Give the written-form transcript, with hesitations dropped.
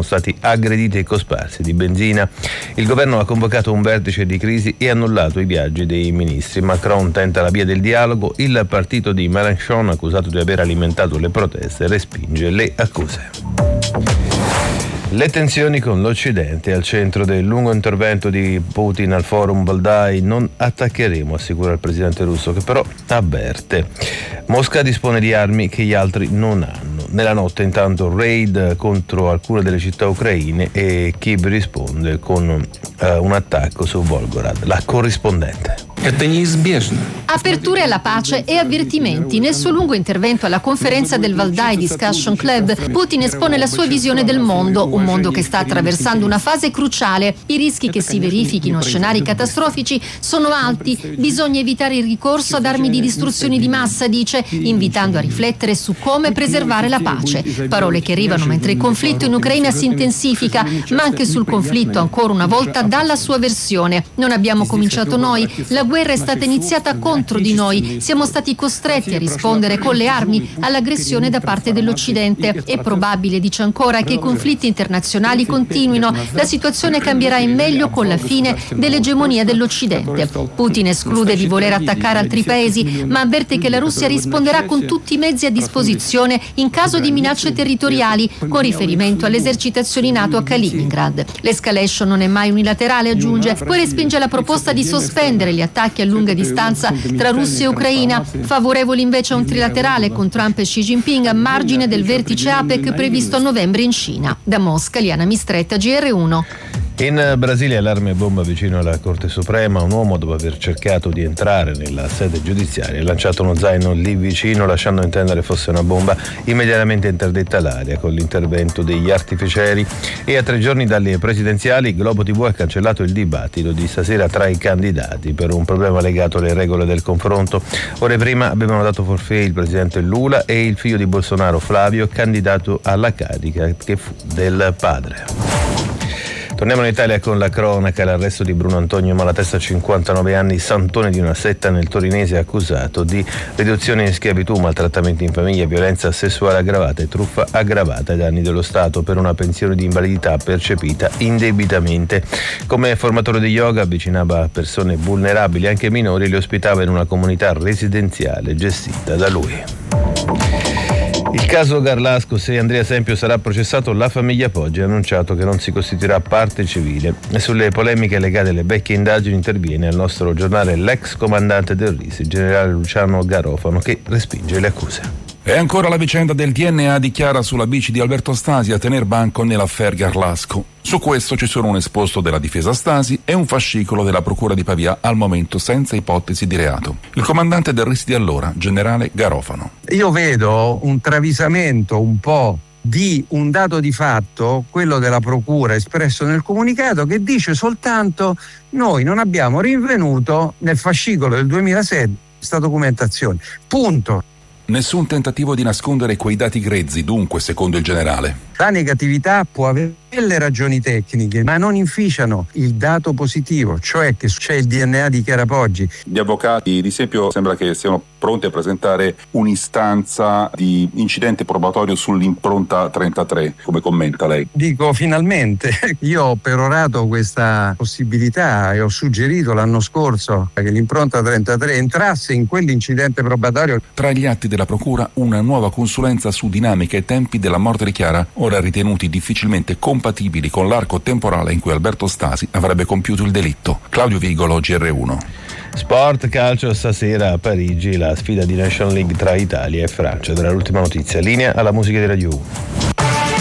stati aggrediti e cosparsi di benzina. Il governo ha convocato un vertice di crisi e annullato i viaggi dei ministri. Macron tenta la via del dialogo, il partito di Mélenchon, accusato di aver alimentato le proteste, respinge le accuse. Le tensioni con l'Occidente al centro del lungo intervento di Putin al forum Valdai. Non attaccheremo, assicura il presidente russo, che però avverte: Mosca dispone di armi che gli altri non hanno. Nella notte intanto raid contro alcune delle città ucraine e Kiev risponde con un attacco su Volgograd. La corrispondente. Aperture alla pace e avvertimenti. Nel suo lungo intervento alla conferenza del Valdai Discussion Club, Putin espone la sua visione del mondo, un mondo che sta attraversando una fase cruciale. I rischi che si verifichino scenari catastrofici sono alti, bisogna evitare il ricorso ad armi di distruzione di massa, dice, invitando a riflettere su come preservare la pace. Parole che arrivano mentre il conflitto in Ucraina si intensifica, ma anche sul conflitto ancora una volta dalla sua versione. Non abbiamo cominciato noi, la guerra è stata iniziata contro di noi, siamo stati costretti a rispondere con le armi all'aggressione da parte dell'Occidente. È probabile, dice ancora, che i conflitti internazionali continuino. La situazione cambierà in meglio con la fine dell'egemonia dell'Occidente. Putin esclude di voler attaccare altri paesi, ma avverte che la Russia risponderà con tutti i mezzi a disposizione in caso di minacce territoriali, con riferimento alle esercitazioni NATO a Kaliningrad. L'escalation non è mai unilaterale, aggiunge, poi respinge la proposta di sospendere gli attacchi a lunga distanza tra Russia e Ucraina, favorevoli invece a un trilaterale con Trump e Xi Jinping a margine del vertice APEC previsto a novembre in Cina. Da Mosca, Liana Mistretta, GR1. In Brasile, allarme a bomba vicino alla Corte Suprema. Un uomo, dopo aver cercato di entrare nella sede giudiziaria, ha lanciato uno zaino lì vicino, lasciando intendere fosse una bomba. Immediatamente interdetta l'aria con l'intervento degli artificieri. E a 3 giorni dalle presidenziali, Globo TV ha cancellato il dibattito di stasera tra i candidati per un problema legato alle regole del confronto. Ore prima avevano dato forfait il presidente Lula e il figlio di Bolsonaro, Flavio, candidato alla carica che fu del padre. Torniamo in Italia con la cronaca. L'arresto di Bruno Antonio Malatesta, 59 anni, santone di una setta nel torinese, accusato di riduzione in schiavitù, maltrattamenti in famiglia, violenza sessuale aggravata e truffa aggravata ai danni dello Stato per una pensione di invalidità percepita indebitamente. Come formatore di yoga avvicinava persone vulnerabili, anche minori, e li ospitava in una comunità residenziale gestita da lui. Il caso Garlasco, se Andrea Sempio sarà processato, la famiglia Poggi ha annunciato che non si costituirà parte civile. E sulle polemiche legate alle vecchie indagini interviene al nostro giornale l'ex comandante del RIS, il generale Luciano Garofano, che respinge le accuse. E ancora la vicenda del DNA, dichiara sulla bici di Alberto Stasi a tener banco nell'affaire Garlasco. Su questo ci sono un esposto della difesa Stasi e un fascicolo della procura di Pavia, al momento senza ipotesi di reato. Il comandante del RIS di allora, generale Garofano. Io vedo un travisamento un po' di un dato di fatto, quello della procura espresso nel comunicato, che dice soltanto: noi non abbiamo rinvenuto nel fascicolo del 2007 questa documentazione. Punto. Nessun tentativo di nascondere quei dati grezzi, dunque, secondo il generale. La negatività può avere delle ragioni tecniche, ma non inficiano il dato positivo, cioè che c'è il DNA di Chiara Poggi. Gli avvocati di Sempio sembra che siano pronti a presentare un'istanza di incidente probatorio sull'impronta 33. Come commenta lei? Dico finalmente. Io ho perorato questa possibilità e ho suggerito l'anno scorso che l'impronta 33 entrasse in quell'incidente probatorio. Tra gli atti della procura, una nuova consulenza su dinamica e tempi della morte di Chiara, ora ritenuti difficilmente compatibili con l'arco temporale in cui Alberto Stasi avrebbe compiuto il delitto. Claudio Vigolo, GR1. Sport, calcio, stasera a Parigi la sfida di National League tra Italia e Francia. Dall'ultima notizia, linea alla musica di Radio 1.